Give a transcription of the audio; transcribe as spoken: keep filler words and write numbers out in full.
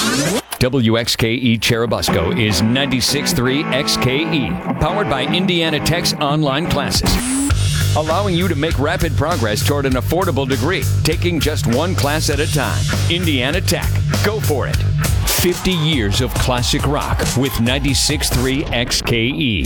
W X K E Cherubusco is ninety-six point three X K E, powered by Indiana Tech's online classes, allowing you to make rapid progress toward an affordable degree, taking just one class at a time. Indiana Tech. Go for it. fifty years of classic rock with ninety-six point three X K E.